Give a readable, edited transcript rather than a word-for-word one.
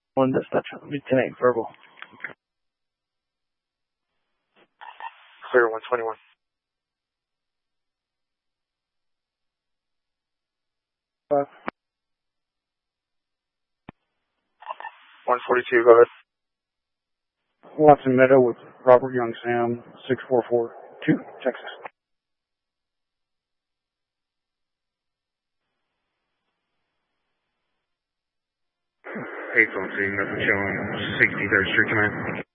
One dispatch, Lieutenant Verbal. Clear 121. 142, go ahead. Watson Meadow with Robert Young Sam, 6442, Texas. Hey, phone scene, nothing showing. 63rd Street Command.